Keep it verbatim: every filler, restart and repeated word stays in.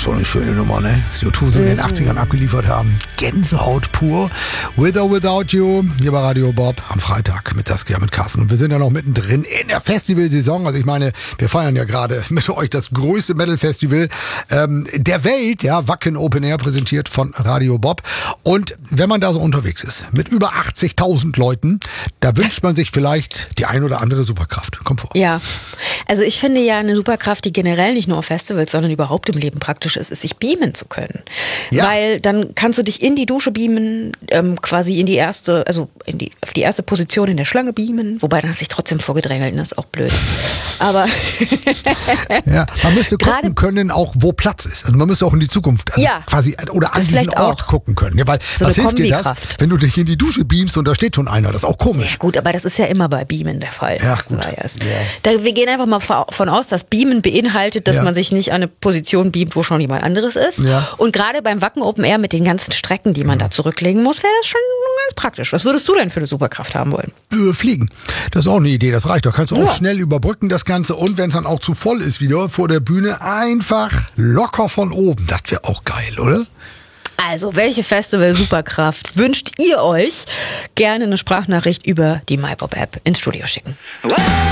schon eine schöne Nummer, ne? Das U zwei so in den achtzigern abgeliefert haben. Gänsehaut pur. With or Without You. Hier bei Radio Bob am Freitag mit Saskia, mit Carsten. Und wir sind ja noch mittendrin in der Festivalsaison. Also ich meine, wir feiern ja gerade mit euch das größte Metal-Festival ähm, der Welt. Ja, Wacken Open Air, präsentiert von Radio Bob. Und wenn man da so unterwegs ist, mit über achtzigtausend Leuten, da wünscht man sich vielleicht die ein oder andere Superkraft. Komm vor. Ja, also ich finde ja eine Superkraft, die generell nicht nur auf Festivals, sondern überhaupt im Leben praktisch ist, ist sich beamen zu können. Ja. Weil dann kannst du dich in die Dusche beamen, ähm, quasi in die erste, also in die, auf die erste Position in der Schlange beamen, wobei dann hast du dich trotzdem vorgedrängelt, das ist auch blöd. Aber ja, man müsste gucken können, auch wo Platz ist. Also man müsste auch in die Zukunft, also ja, quasi oder an diesen Ort auch gucken können. Ja, weil so was hilft dir das, wenn du dich in die Dusche beamst und da steht schon einer? Das ist auch komisch. Ja, gut, aber das ist ja immer bei Beamen der Fall. Ja, gut. Ja. Da, wir gehen einfach mal von aus, dass Beamen beinhaltet, dass ja. man sich nicht an eine Position beamt, wo schon jemand anderes ist. Ja. Und gerade beim Wacken Open Air mit den ganzen Strecken, die man ja. da zurücklegen muss, wäre das schon ganz praktisch. Was würdest du denn für eine Superkraft haben wollen? Äh, fliegen. Das ist auch eine Idee, das reicht doch. Kannst du ja. auch schnell überbrücken das Ganze und wenn es dann auch zu voll ist wieder vor der Bühne, einfach locker von oben. Das wäre auch geil, oder? Also, welche Festival-Superkraft wünscht ihr euch? Gerne eine Sprachnachricht über die MyPop-App ins Studio schicken.